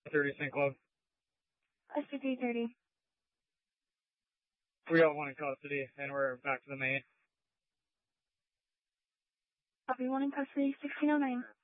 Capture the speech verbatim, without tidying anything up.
thirty Saint Club. S P three thirty. We got one in custody, and we're back to the main. Copy, one in custody, sixteen oh nine.